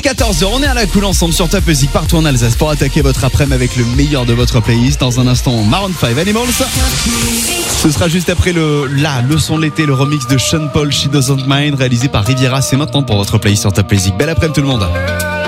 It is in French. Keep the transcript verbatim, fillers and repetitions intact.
quatorze heures, on est à la cool ensemble sur Top Music partout en Alsace pour attaquer votre après-midi avec le meilleur de votre playlist. Dans un instant, Maroon cinq Animals. Ce sera juste après le la leçon de l'été, le remix de Sean Paul, She Doesn't Mind, réalisé par Riviera. C'est maintenant pour votre playlist sur Top Music. Belle après-midi tout le monde.